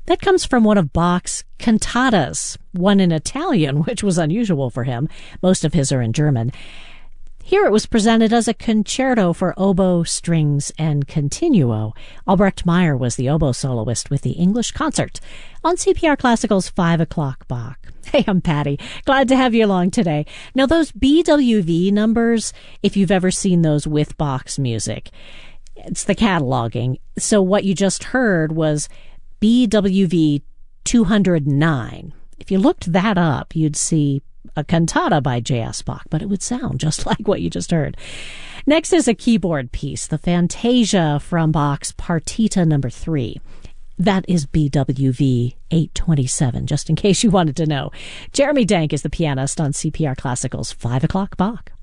That comes from one of Bach's cantatas, one in Italian, which was unusual for him. Most of his are in German. Here it was presented as a concerto for oboe, strings, and continuo. Albrecht Meyer was the oboe soloist with the English Concert on CPR Classical's 5 o'clock Bach. Hey, I'm Patty. Glad to have you along today. Now, those BWV numbers, if you've ever seen those with Bach's music, it's the cataloging. So what you just heard was BWV 209. If you looked that up, you'd see a cantata by J.S. Bach, but it would sound just like what you just heard. Next is a keyboard piece, the Fantasia from Bach's Partita No. 3. That is BWV 827, just in case you wanted to know. Jeremy Dank is the pianist on CPR Classical's 5 o'clock Bach.